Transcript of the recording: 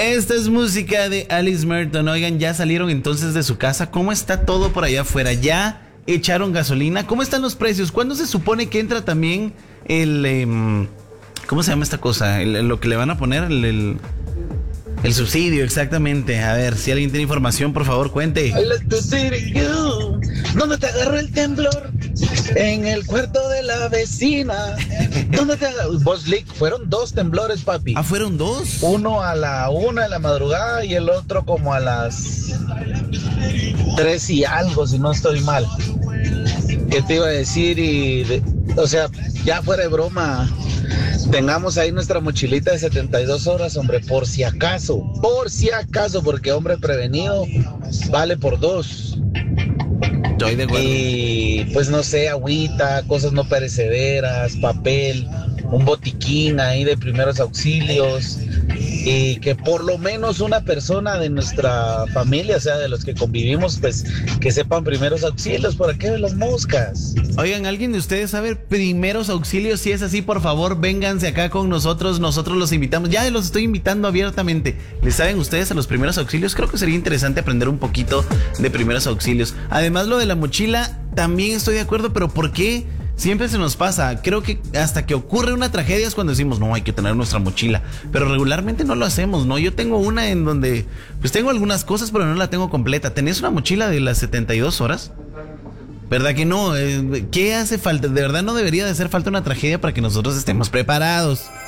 Esta es música de Alice Merton. Oigan, ya salieron entonces de su casa. ¿Cómo está todo por allá afuera? ¿Ya echaron gasolina? ¿Cómo están los precios? ¿Cuándo se supone que entra también el... ¿cómo se llama esta cosa? Lo que le van a poner, el subsidio, exactamente. A ver, si alguien tiene información, por favor, cuente. I like to see you. ¿Dónde te agarró el temblor? En el cuarto de la vecina. ¿Dónde te agarró? Boss Lick, fueron 2 temblores, papi. Ah, ¿fueron 2? Uno a la 1 de la madrugada y el otro como a las 3 y algo, si no estoy mal. ¿Qué te iba a decir? O sea, ya fuera de broma, tengamos ahí nuestra mochilita de 72 horas, hombre, por si acaso, porque hombre prevenido vale por 2. Estoy de acuerdo. Y pues no sé, agüita, cosas no perecederas, papel, un botiquín ahí de primeros auxilios, y que por lo menos una persona de nuestra familia, o sea, de los que convivimos, pues que sepan primeros auxilios. ¿Por qué las moscas? Oigan, ¿alguien de ustedes sabe primeros auxilios? Si es así, por favor, vénganse acá con nosotros. Nosotros los invitamos. Ya los estoy invitando abiertamente. ¿Les saben ustedes a los primeros auxilios? Creo que sería interesante aprender un poquito de primeros auxilios. Además, lo de la mochila, también estoy de acuerdo, pero ¿por qué siempre se nos pasa? Creo que hasta que ocurre una tragedia es cuando decimos, no, hay que tener nuestra mochila. Pero regularmente no lo hacemos, ¿no? Yo tengo una en donde, pues tengo algunas cosas, pero no la tengo completa. ¿Tenés una mochila de las 72 horas? ¿Verdad que no? ¿Qué hace falta? De verdad no debería de hacer falta una tragedia para que nosotros estemos preparados.